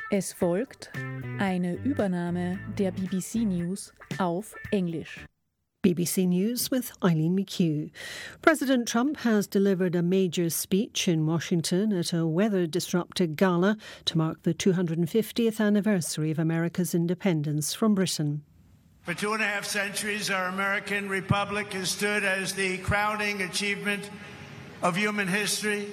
Es folgt eine Übernahme der BBC News auf Englisch. BBC News with Eileen McHugh. President Trump has delivered a major speech in Washington at a weather-disrupted gala to mark the 250th anniversary of America's independence from Britain. For 2.5 centuries, our American republic has stood as the crowning achievement of human history.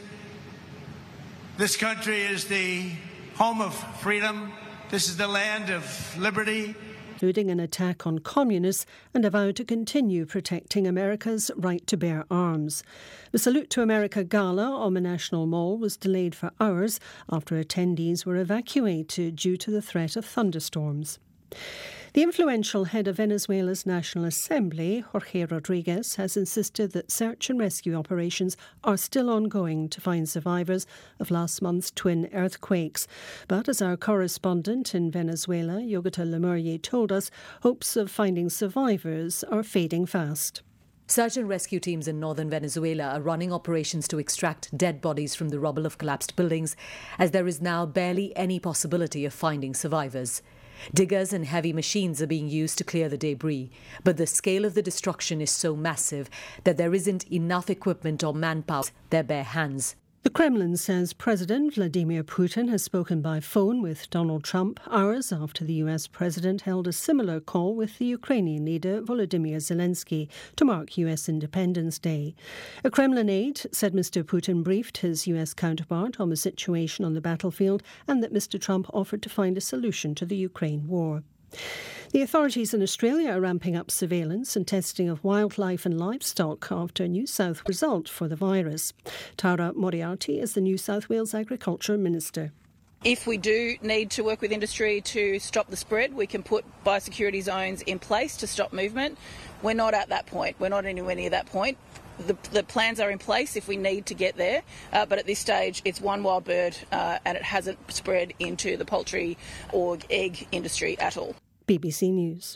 This country is the home of freedom. This is the land of liberty. Including an attack on communists, and a vow to continue protecting America's right to bear arms. The Salute to America gala on the National Mall was delayed for hours after attendees were evacuated due to the threat of thunderstorms. The influential head of Venezuela's National Assembly, Jorge Rodriguez, has insisted that search and rescue operations are still ongoing to find survivors of last month's twin earthquakes. But as our correspondent in Venezuela, Yogita Lemerrier, told us, hopes of finding survivors are fading fast. Search and rescue teams in northern Venezuela are running operations to extract dead bodies from the rubble of collapsed buildings, as there is now barely any possibility of finding survivors. Diggers and heavy machines are being used to clear the debris, but the scale of the destruction is so massive that there isn't enough equipment or manpower to their bare hands. The Kremlin says President Vladimir Putin has spoken by phone with Donald Trump hours after the US president held a similar call with the Ukrainian leader Volodymyr Zelensky to mark US Independence Day. A Kremlin aide said Mr. Putin briefed his US counterpart on the situation on the battlefield and that Mr. Trump offered to find a solution to the Ukraine war. The authorities in Australia are ramping up surveillance and testing of wildlife and livestock after a New South Wales result for the virus. Tara Moriarty is the New South Wales Agriculture Minister. If we do need to work with industry to stop the spread, we can put biosecurity zones in place to stop movement. We're not at that point. We're not anywhere near that point. The plans are in place if we need to get there, but at this stage it's one wild bird and it hasn't spread into the poultry or egg industry at all. BBC News.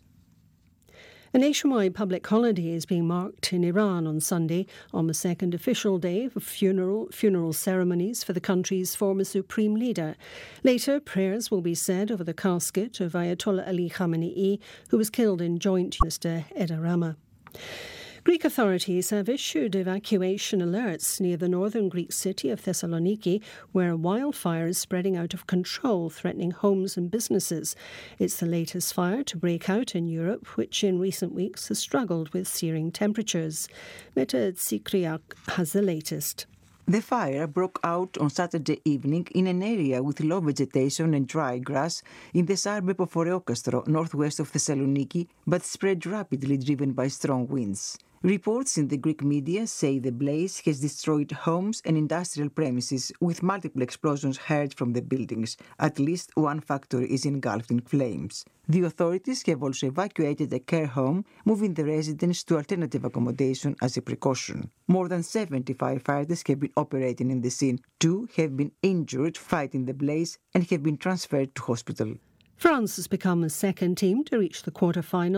A nationwide public holiday is being marked in Iran on Sunday, on the second official day of funeral ceremonies for the country's former supreme leader. Later, prayers will be said over the casket of Ayatollah Ali Khamenei, who was killed in joint Minister Eda Rama. Greek authorities have issued evacuation alerts near the northern Greek city of Thessaloniki, where a wildfire is spreading out of control, threatening homes and businesses. It's the latest fire to break out in Europe, which in recent weeks has struggled with searing temperatures. Meta Tsikriak has the latest. The fire broke out on Saturday evening in an area with low vegetation and dry grass in the suburb of Oreokastro, northwest of Thessaloniki, but spread rapidly, driven by strong winds. Reports in the Greek media say the blaze has destroyed homes and industrial premises, with multiple explosions heard from the buildings. At least one factory is engulfed in flames. The authorities have also evacuated a care home, moving the residents to alternative accommodation as a precaution. More than 70 firefighters have been operating in the scene. 2 have been injured fighting the blaze and have been transferred to hospital. France has become the second team to reach the quarter-final